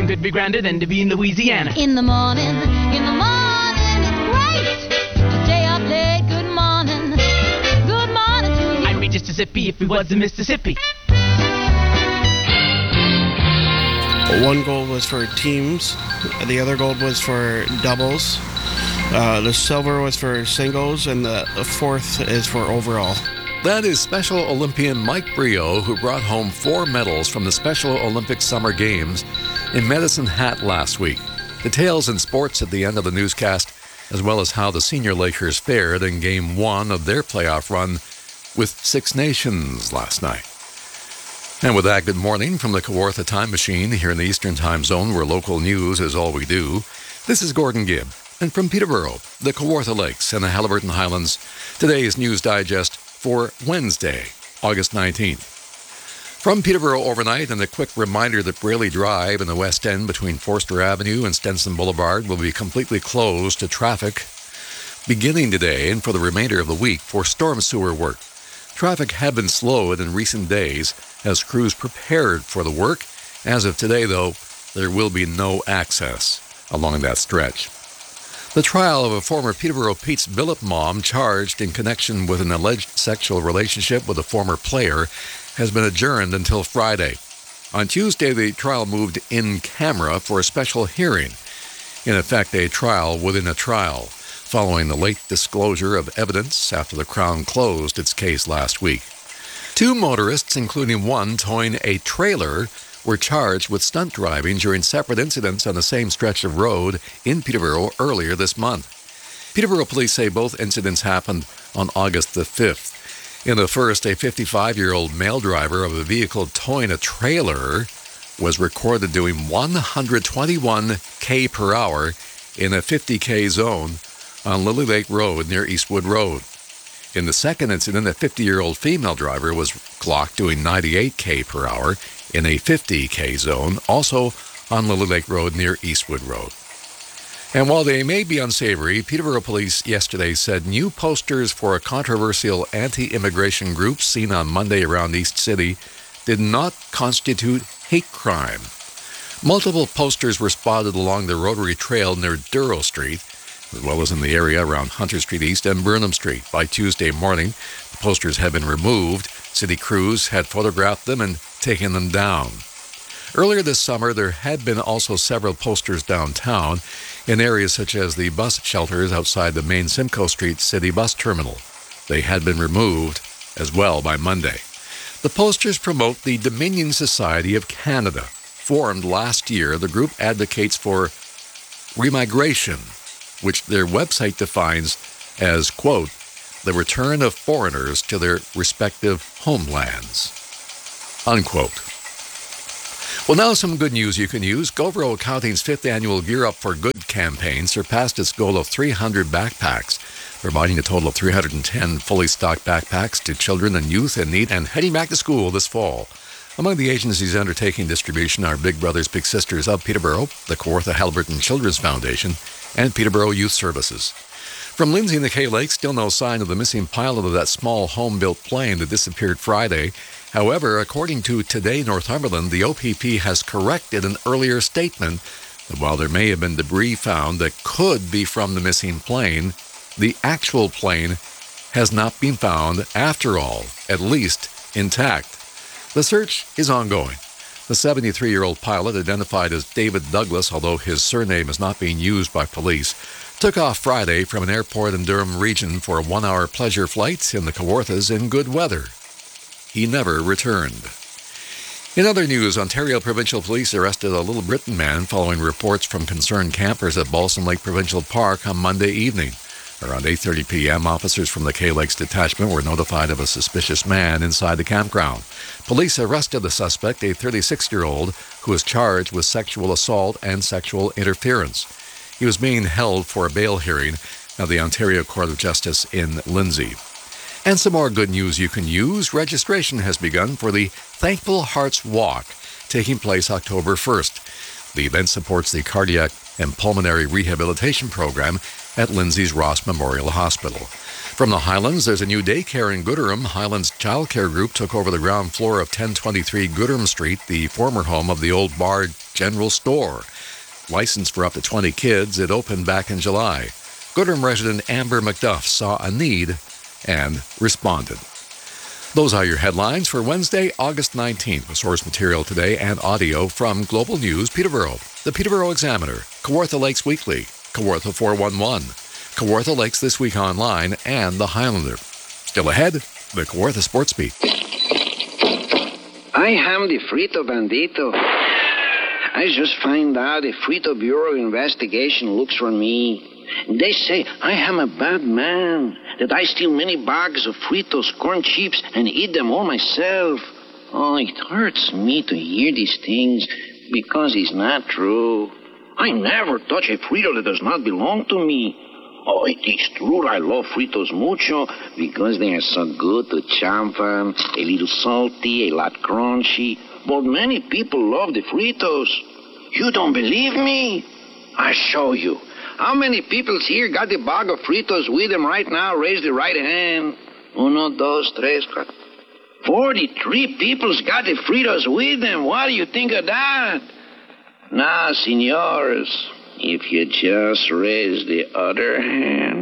nothing could be grander than to be in Louisiana. In the morning, it's great to stay up late. Good morning to you. I'd be just as hippie if we was in Mississippi. One gold was for teams, the other gold was for doubles, the silver was for singles, and the fourth is for overall. That is Special Olympian Mike Brio, who brought home 4 medals from the Special Olympic Summer Games in Medicine Hat last week. Details in sports at the end of the newscast, as well as how the Senior Lakers fared in Game 1 of their playoff run with Six Nations last night. And with that, good morning from the Kawartha Time Machine here in the Eastern Time Zone, where local news is all we do. This is Gordon Gibb, and from Peterborough, the Kawartha Lakes and the Haliburton Highlands, today's News Digest for Wednesday, August 19th. From Peterborough overnight, and a quick reminder that Braley Drive in the West End between Forster Avenue and Stenson Boulevard will be completely closed to traffic beginning today and for the remainder of the week for storm sewer work. Traffic had been slowed in recent days as crews prepared for the work. As of today, though, there will be no access along that stretch. The trial of a former Peterborough Pete's Billup mom charged in connection with an alleged sexual relationship with a former player has been adjourned until Friday. On Tuesday, the trial moved in camera for a special hearing. In effect, a trial within a trial, following the late disclosure of evidence after the Crown closed its case last week. 2 motorists, including one towing a trailer, were charged with stunt driving during separate incidents on the same stretch of road in Peterborough earlier this month. Peterborough police say both incidents happened on August the 5th. In the first, a 55-year-old male driver of a vehicle towing a trailer was recorded doing 121 k per hour in a 50 k zone on Lily Lake Road near Eastwood Road. In the second incident, a 50-year-old female driver was clocked doing 98 k per hour in a 50 k zone, also on Lily Lake Road near Eastwood Road. And while they may be unsavory, Peterborough Police yesterday said new posters for a controversial anti-immigration group seen on Monday around East City did not constitute hate crime. Multiple posters were spotted along the Rotary Trail near Durrow Street, as well as in the area around Hunter Street East and Burnham Street. By Tuesday morning, the posters had been removed. City crews had photographed them and taken them down. Earlier this summer, there had been also several posters downtown in areas such as the bus shelters outside the main Simcoe Street City bus terminal. They had been removed as well by Monday. The posters promote the Dominion Society of Canada. Formed last year, the group advocates for remigration, which their website defines as, quote, the return of foreigners to their respective homelands, unquote. Well, now some good news you can use. Govro Accounting's 5th annual Gear Up for Good campaign surpassed its goal of 300 backpacks, providing a total of 310 fully stocked backpacks to children and youth in need and heading back to school this fall. Among the agencies undertaking distribution are Big Brothers Big Sisters of Peterborough, the Kawartha Haliburton Children's Foundation, and Peterborough Youth Services. From Lindsay and the Kay Lakes, still no sign of the missing pilot of that small home-built plane that disappeared Friday. However, according to Today Northumberland, the OPP has corrected an earlier statement that while there may have been debris found that could be from the missing plane, the actual plane has not been found after all, at least intact. The search is ongoing. The 73-year-old pilot, identified as David Douglas, although his surname is not being used by police, took off Friday from an airport in Durham region for a 1-hour pleasure flight in the Kawarthas in good weather. He never returned. In other news, Ontario Provincial Police arrested a Little Britain man following reports from concerned campers at Balsam Lake Provincial Park on Monday evening. Around 8:30 p.m., officers from the Kay Lakes Detachment were notified of a suspicious man inside the campground. Police arrested the suspect, a 36-year-old, who was charged with sexual assault and sexual interference. He was being held for a bail hearing at the Ontario Court of Justice in Lindsay. And some more good news you can use. Registration has begun for the Thankful Hearts Walk, taking place October 1st. The event supports the Cardiac and Pulmonary Rehabilitation Program at Lindsay's Ross Memorial Hospital. From the Highlands, there's a new daycare in Gooderham. Highlands Child Care Group took over the ground floor of 1023 Gooderham Street, the former home of the old Bard General Store. Licensed for up to 20 kids, it opened back in July. Goodham resident Amber McDuff saw a need and responded. Those are your headlines for Wednesday, August 19th. With source material today and audio from Global News Peterborough, the Peterborough Examiner, Kawartha Lakes Weekly, Kawartha 411, Kawartha Lakes This Week Online, and The Highlander. Still ahead, the Kawartha Sports Beat. I am the Frito Bandito. I just find out the Frito Bureau investigation looks for me. They say I am a bad man, that I steal many bags of Fritos corn chips and eat them all myself. Oh, it hurts me to hear these things because it's not true. I never touch a Frito that does not belong to me. Oh, it is true I love Fritos mucho because they are so good to chomp on, a little salty, a lot crunchy. But many people love the Fritos. You don't believe me? I show you. How many people here got the bag of Fritos with them right now? Raise the right hand. 1, 2, 3, 4. 43 people's got the Fritos with them. What do you think of that? Now, senores, if you just raise the other hand.